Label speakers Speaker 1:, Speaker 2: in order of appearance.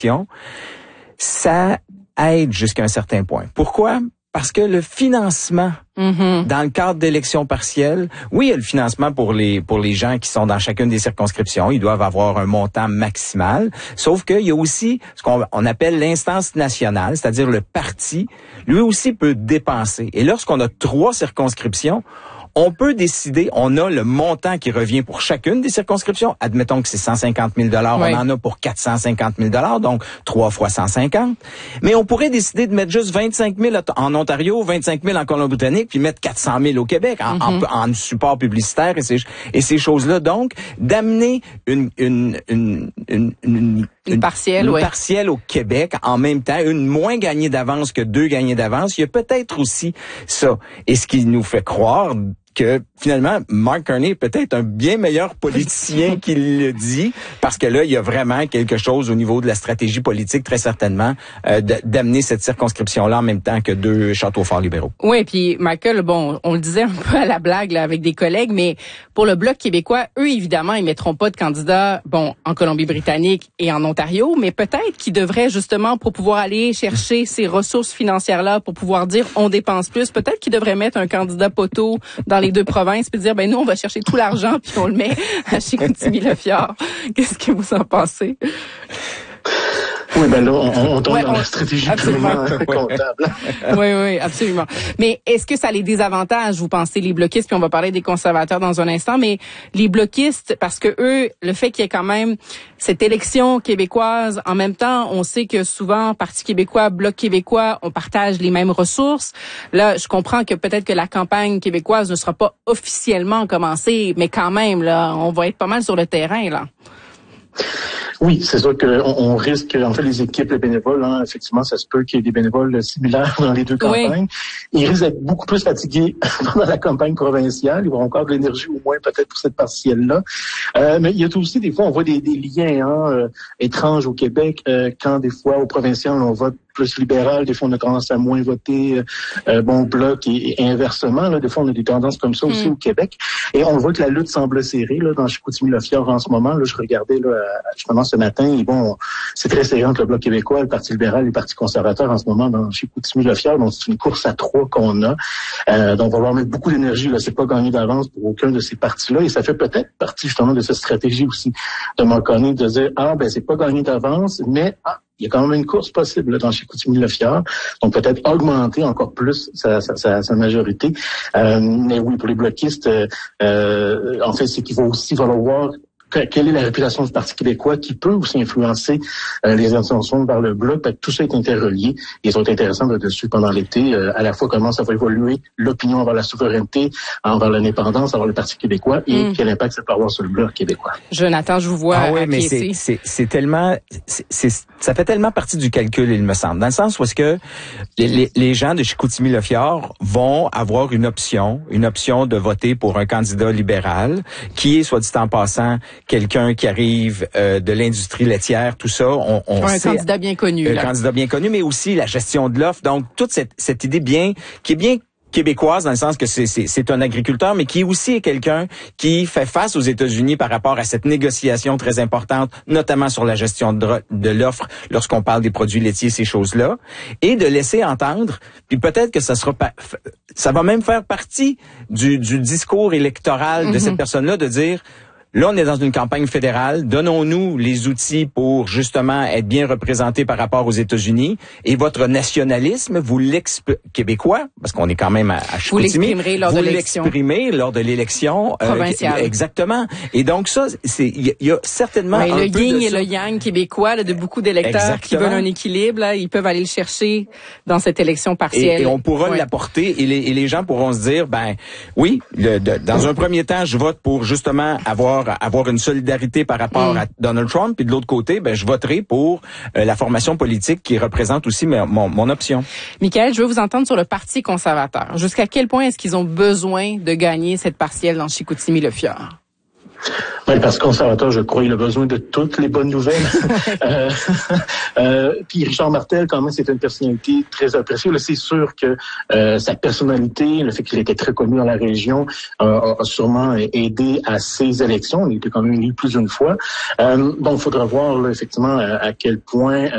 Speaker 1: ça aide jusqu'à un certain point. Pourquoi? Parce que le financement dans le cadre d'élections partielles, oui, il y a le financement pour les gens qui sont dans chacune des circonscriptions. Ils doivent avoir un montant maximal. Sauf qu'il y a aussi ce qu'on appelle l'instance nationale, c'est-à-dire le parti. Lui aussi peut dépenser. Et lorsqu'on a 3 circonscriptions, on peut décider, on a le montant qui revient pour chacune des circonscriptions. Admettons que c'est 150 000 $, on en a pour 450 000 $, donc 3 fois 150. Mais on pourrait décider de mettre juste 25 000 en Ontario, 25 000 en Colombie-Britannique, puis mettre 400 000 au Québec en support publicitaire et ces choses-là. Donc, d'amener une partielle au Québec en même temps, une moins gagnée d'avance que 2 gagnées d'avance. Il y a peut-être aussi ça. Et ce qui nous fait croire que finalement, Mark Carney est peut-être un bien meilleur politicien qu'il le dit, parce que là, il y a vraiment quelque chose au niveau de la stratégie politique, très certainement, d'amener cette circonscription-là en même temps que 2 châteaux forts libéraux.
Speaker 2: Oui, puis Michael, bon, on le disait un peu à la blague là, avec des collègues, mais pour le Bloc québécois, eux, évidemment, ils mettront pas de candidats, bon, en Colombie-Britannique et en Ontario, mais peut-être qu'ils devraient justement, pour pouvoir aller chercher ces ressources financières-là, pour pouvoir dire on dépense plus, peut-être qu'ils devraient mettre un candidat poteau dans les 2 provinces puis dire ben nous on va chercher tout l'argent puis on le met à Chicoutimi-Le-Fjord. Qu'est-ce que vous en pensez?
Speaker 3: Oui, ben là, on tombe dans la stratégie purement comptable.
Speaker 2: Oui, absolument. Mais est-ce que ça a les désavantages, vous pensez, les bloquistes, puis on va parler des conservateurs dans un instant, mais les bloquistes, parce que eux, le fait qu'il y ait quand même cette élection québécoise, en même temps, on sait que souvent, Parti québécois, Bloc québécois, on partage les mêmes ressources. Là, je comprends que peut-être que la campagne québécoise ne sera pas officiellement commencée, mais quand même, là, on va être pas mal sur le terrain, là.
Speaker 3: Oui, c'est sûr qu'on risque, en fait, les équipes, les bénévoles, effectivement, ça se peut qu'il y ait des bénévoles similaires dans les 2 campagnes. Oui. Ils risquent d'être beaucoup plus fatigués pendant la campagne provinciale. Ils auront encore de l'énergie au moins peut-être pour cette partielle-là. Mais il y a aussi, des fois, on voit des liens étranges au Québec quand, des fois, au provincial, on vote plus libéral, des fois on a tendance à moins voter Bloc et inversement. Là, des fois on a des tendances comme ça aussi au Québec. Et on voit que la lutte semble serrée là, dans Chicoutimi-Le-Fjord en ce moment. Là, je regardais là, justement ce matin, et bon, c'est très serré entre le Bloc québécois, le Parti libéral et le Parti conservateur en ce moment dans Chicoutimi-Le-Fjord. Donc c'est une course à 3 qu'on a. Donc on va avoir mettre beaucoup d'énergie. Là, c'est pas gagné d'avance pour aucun de ces partis-là. Et ça fait peut-être partie justement de cette stratégie aussi de Mark Carney de dire c'est pas gagné d'avance, mais il y a quand même une course possible là, dans Chicoutimi-Le-Fjord, donc peut-être augmenter encore plus sa majorité. Mais oui, pour les bloquistes, en fait, c'est qu'il va aussi falloir quelle est la réputation du Parti québécois qui peut aussi influencer les intentions vers le Bloc. Tout ça est interrelié. Et ça va être intéressant de suivre pendant l'été à la fois comment ça va évoluer l'opinion envers la souveraineté, envers l'indépendance, envers le Parti québécois et quel impact ça peut avoir sur le Bloc québécois.
Speaker 2: Jonathan, je vous vois.
Speaker 1: Oui, mais c'est tellement, ça fait tellement partie du calcul, il me semble. Dans le sens où est-ce que les gens de Chicoutimi-Le-Fjord vont avoir une option de voter pour un candidat libéral qui est, soit dit en passant, quelqu'un qui arrive de l'industrie laitière, tout ça, on
Speaker 2: un
Speaker 1: sait,
Speaker 2: candidat bien connu.
Speaker 1: Un candidat bien connu, mais aussi la gestion de l'offre. Donc, toute cette idée qui est bien québécoise dans le sens que c'est un agriculteur, mais qui aussi est quelqu'un qui fait face aux États-Unis par rapport à cette négociation très importante, notamment sur la gestion de l'offre lorsqu'on parle des produits laitiers, ces choses-là, et de laisser entendre, puis peut-être que ça va même faire partie du discours électoral de cette personne-là de dire là, on est dans une campagne fédérale. Donnons-nous les outils pour justement être bien représentés par rapport aux États-Unis. Et votre nationalisme, québécois, parce qu'on est quand même à Chicoutimi,
Speaker 2: vous l'exprimerez lors de l'élection.
Speaker 1: Vous l'exprimerez lors de l'élection
Speaker 2: provinciale.
Speaker 1: Exactement. Et donc ça, il y a certainement un
Speaker 2: le
Speaker 1: peu
Speaker 2: yin
Speaker 1: de
Speaker 2: et
Speaker 1: ça.
Speaker 2: le yang québécois là, de beaucoup d'électeurs qui veulent un équilibre, là, ils peuvent aller le chercher dans cette élection partielle.
Speaker 1: Et on pourra l'apporter et les gens pourront se dire, oui, dans un premier temps, je vote pour justement avoir une solidarité par rapport à Donald Trump, puis de l'autre côté, je voterai pour la formation politique qui représente aussi mon option.
Speaker 2: Michael, je veux vous entendre sur le Parti conservateur. Jusqu'à quel point est-ce qu'ils ont besoin de gagner cette partielle dans Chicoutimi-Le-Fjord?
Speaker 3: Oui, parce que conservateur, je crois, il a besoin de toutes les bonnes nouvelles. Puis Richard Martel, quand même, c'est une personnalité très appréciée. Là, c'est sûr que sa personnalité, le fait qu'il était très connu dans la région, a sûrement aidé à ses élections. Il était quand même élu plus d'une fois. Donc, il faudra voir là, effectivement à quel point